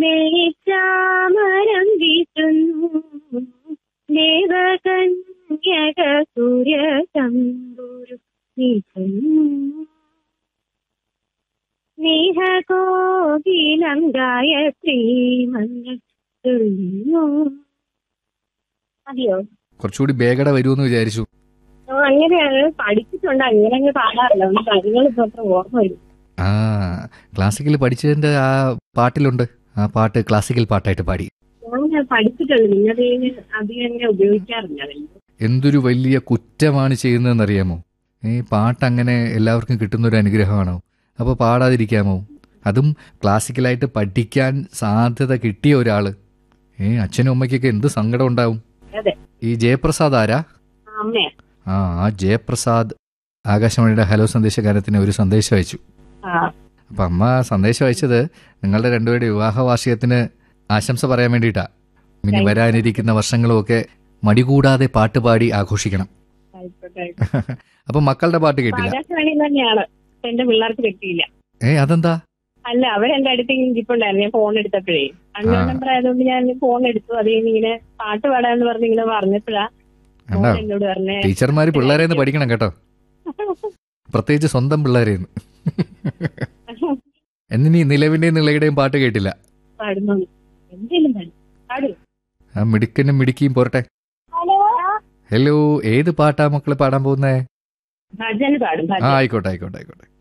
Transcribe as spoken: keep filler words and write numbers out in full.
മേച്ചാമരം വീട്ടുന്നു ദേവകന്യക സൂര്യ തമ്പുരു വീട്ടുന്നു സ്നേഹകോകിലം ഗായത്രി മഞ്ഞ മതിയോ? കുറച്ചുകൂടി വേഗത വരുമെന്ന് വിചാരിച്ചു. അങ്ങനെയാണ് പഠിച്ചിട്ടുണ്ട്, അങ്ങനെ അങ്ങ് പാടാറില്ല. ഒന്ന് കാര്യങ്ങൾ ഇപ്പൊ അത്ര ഓർമ്മ വരും. ആ ക്ലാസിക്കൽ പഠിച്ചതിന്റെ ആ പാട്ടിലുണ്ട്, ആ പാട്ട് ക്ലാസിക്കൽ പാട്ടായിട്ട് പാടി. ഞാൻ പഠിച്ചിട്ടുണ്ട്, നിന്നത് അധികം അങ്ങനെ ഉപയോഗിക്കാറില്ല. എന്തൊരു വലിയ കുറ്റമാണ് ചെയ്യുന്നതെന്നറിയാമോ? ഈ പാട്ടങ്ങനെ എല്ലാവർക്കും കിട്ടുന്നൊരു അനുഗ്രഹമാണോ? അപ്പോൾ പാടാതിരിക്കാമോ? അതും ക്ലാസിക്കലായിട്ട് പഠിക്കാൻ സാധ്യത കിട്ടിയ ഒരാള്. ഏ അച്ഛനും അമ്മയ്ക്കൊക്കെ എന്ത് സങ്കടം ഉണ്ടാവും. ഈ ജയപ്രസാദ് ആരാ? ആ ആ ജയപ്രസാദ് ആകാശവാണിയുടെ ഹലോ സന്ദേശ ഗാനത്തിന് ഒരു സന്ദേശം അയച്ചു. അപ്പൊ അമ്മ സന്ദേശം അയച്ചത് നിങ്ങളുടെ രണ്ടുപേരുടെ വിവാഹ വാർഷികത്തിന് ആശംസ പറയാൻ വേണ്ടിയിട്ടാ. ഇനി വരാനിരിക്കുന്ന വർഷങ്ങളും ഒക്കെ മടികൂടാതെ പാട്ട് പാടി ആഘോഷിക്കണം. അപ്പൊ മക്കളുടെ പാട്ട് കേട്ടില്ല? എന്റെ പിള്ളേർക്ക് കിട്ടിയില്ല. ഏ അതെന്താ? അല്ല, അവരെന്റെ അടുത്ത് ഇരിപ്പുണ്ടായിരുന്നു. ഞാൻ ഫോൺ എടുത്തപ്പോഴേ അഞ്ചാം നമ്പർ ആയതുകൊണ്ട് ഞാൻ ഫോൺ എടുത്തു. അത് ഇങ്ങനെ പാട്ട് പാടാന്ന് പറഞ്ഞ് ഇങ്ങനെ പറഞ്ഞപ്പോഴാ എന്നോട് പറഞ്ഞേ, ടീച്ചർമാര് പിള്ളേരെന്ന് പഠിക്കണം കേട്ടോ, പ്രത്യേകിച്ച് സ്വന്തം പിള്ളേരെന്ന്. എന്നിനി നിലവിന്റെയും നിളയുടെയും പാട്ട് കേട്ടില്ല? ആ മിടുക്കനും മിടുക്കിയും പോരട്ടെ. ഹലോ, ഏത് പാട്ടാ മക്കള് പാടാൻ പോകുന്നേ? ഭജന പാടും. ആ ആയിക്കോട്ടെ ആയിക്കോട്ടെ ആയിക്കോട്ടെ.